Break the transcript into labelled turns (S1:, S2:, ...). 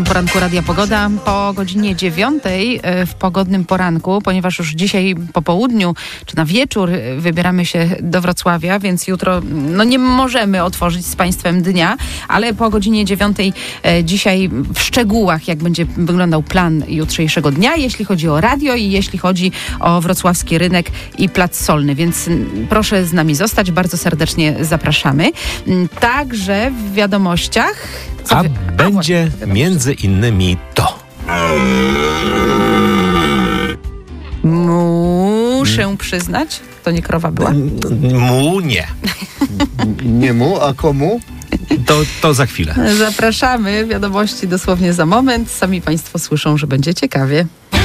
S1: Poranku Radia Pogoda po godzinie 9 w pogodnym poranku, ponieważ już dzisiaj po południu czy na wieczór wybieramy się do Wrocławia, więc jutro nie możemy otworzyć z Państwem dnia, ale po godzinie 9 dzisiaj w szczegółach, jak będzie wyglądał plan jutrzejszego dnia, jeśli chodzi o radio i jeśli chodzi o wrocławski rynek i Plac Solny, więc proszę z nami zostać, bardzo serdecznie zapraszamy. Także w wiadomościach...
S2: Będzie między innymi to.
S1: Muszę przyznać, to nie krowa była.
S2: Nie.
S3: Nie mu, a komu?
S2: To za chwilę.
S1: Zapraszamy, wiadomości dosłownie za moment. Sami Państwo słyszą, że będzie ciekawie.